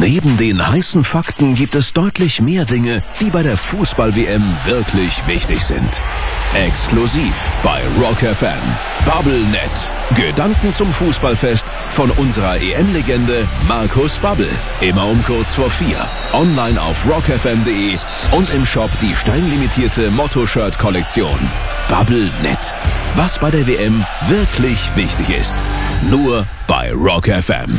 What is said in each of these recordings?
Neben den heißen Fakten gibt es deutlich mehr Dinge, die bei der Fußball-WM wirklich wichtig sind. Exklusiv bei Rock FM. BubbleNet. Gedanken zum Fußballfest von unserer EM-Legende Markus Babbel. Immer um kurz vor 4. Online auf rockfm.de und im Shop die steinlimitierte Motto-Shirt-Kollektion. BubbleNet. Was bei der WM wirklich wichtig ist. Nur bei Rock FM.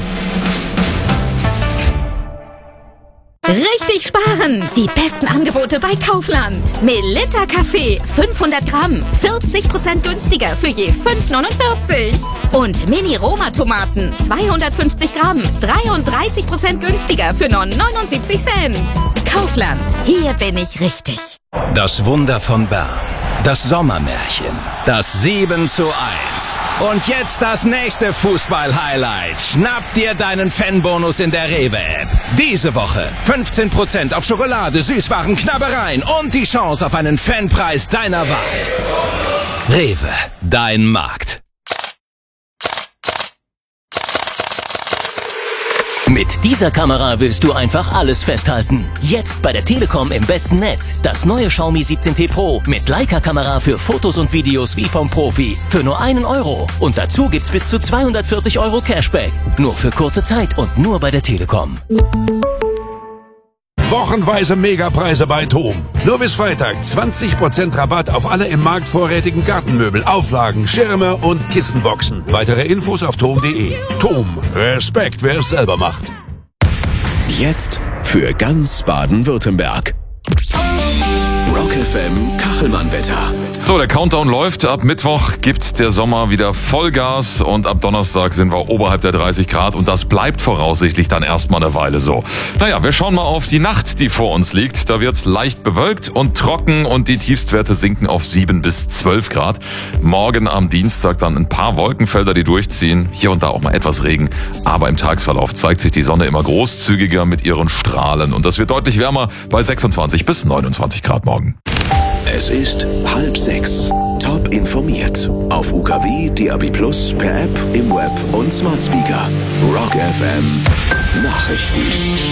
Richtig sparen! Die besten Angebote bei Kaufland. Melitta Kaffee 500 Gramm, 40% günstiger für je 5,49. Und Mini-Roma-Tomaten 250 Gramm, 33% günstiger für nur 79 Cent. Kaufland, hier bin ich richtig. Das Wunder von Bern. Das Sommermärchen. Das 7:1. Und jetzt das nächste Fußball-Highlight. Schnapp dir deinen Fanbonus in der Rewe-App. Diese Woche 15% auf Schokolade, Süßwaren, Knabbereien und die Chance auf einen Fanpreis deiner Wahl. Rewe, dein Markt. Mit dieser Kamera willst du einfach alles festhalten. Jetzt bei der Telekom im besten Netz. Das neue Xiaomi 17T Pro mit Leica-Kamera für Fotos und Videos wie vom Profi. Für nur 1 Euro. Und dazu gibt's bis zu 240 Euro Cashback. Nur für kurze Zeit und nur bei der Telekom. Wochenweise Megapreise bei TOM. Nur bis Freitag 20% Rabatt auf alle im Markt vorrätigen Gartenmöbel, Auflagen, Schirme und Kissenboxen. Weitere Infos auf tom.de. TOM. Respekt, wer es selber macht. Jetzt für ganz Baden-Württemberg. Rock FM Kachelmann-Wetter. So, der Countdown läuft. Ab Mittwoch gibt der Sommer wieder Vollgas und ab Donnerstag sind wir oberhalb der 30 Grad und das bleibt voraussichtlich dann erstmal eine Weile so. Naja, wir schauen mal auf die Nacht, die vor uns liegt. Da wird's leicht bewölkt und trocken und die Tiefstwerte sinken auf 7 bis 12 Grad. Morgen am Dienstag dann ein paar Wolkenfelder, die durchziehen. Hier und da auch mal etwas Regen. Aber im Tagesverlauf zeigt sich die Sonne immer großzügiger mit ihren Strahlen und das wird deutlich wärmer bei 26 bis 29 Grad morgen. Es ist 5:30. Top informiert. Auf UKW, DAB+, per App, im Web und Smart Speaker. Rock FM Nachrichten.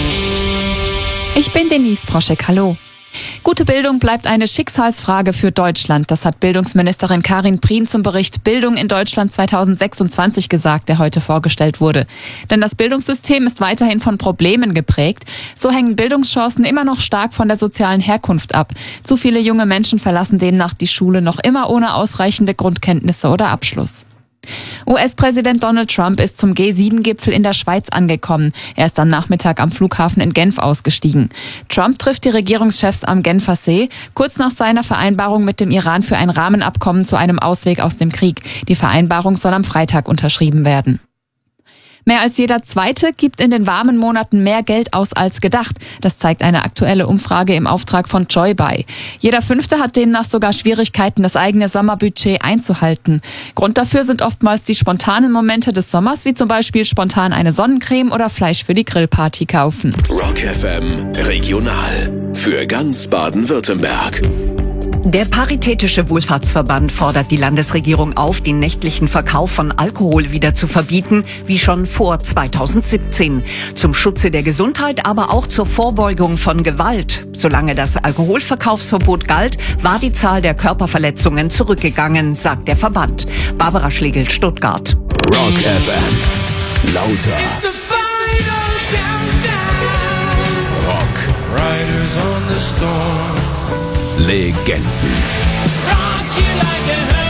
Ich bin Denise Proschek, hallo. Gute Bildung bleibt eine Schicksalsfrage für Deutschland. Das hat Bildungsministerin Karin Prien zum Bericht Bildung in Deutschland 2026 gesagt, der heute vorgestellt wurde. Denn das Bildungssystem ist weiterhin von Problemen geprägt. So hängen Bildungschancen immer noch stark von der sozialen Herkunft ab. Zu viele junge Menschen verlassen demnach die Schule noch immer ohne ausreichende Grundkenntnisse oder Abschluss. US-Präsident Donald Trump ist zum G7-Gipfel in der Schweiz angekommen. Er ist am Nachmittag am Flughafen in Genf ausgestiegen. Trump trifft die Regierungschefs am Genfer See, kurz nach seiner Vereinbarung mit dem Iran für ein Rahmenabkommen zu einem Ausweg aus dem Krieg. Die Vereinbarung soll am Freitag unterschrieben werden. Mehr als jeder Zweite gibt in den warmen Monaten mehr Geld aus als gedacht. Das zeigt eine aktuelle Umfrage im Auftrag von Joybuy. Jeder Fünfte hat demnach sogar Schwierigkeiten, das eigene Sommerbudget einzuhalten. Grund dafür sind oftmals die spontanen Momente des Sommers, wie zum Beispiel spontan eine Sonnencreme oder Fleisch für die Grillparty kaufen. Rock FM Regional für ganz Baden-Württemberg. Der Paritätische Wohlfahrtsverband fordert die Landesregierung auf, den nächtlichen Verkauf von Alkohol wieder zu verbieten, wie schon vor 2017. Zum Schutze der Gesundheit, aber auch zur Vorbeugung von Gewalt. Solange das Alkoholverkaufsverbot galt, war die Zahl der Körperverletzungen zurückgegangen, sagt der Verband. Barbara Schlegel, Stuttgart. Rock FM. Lauter. Rock. Legenden.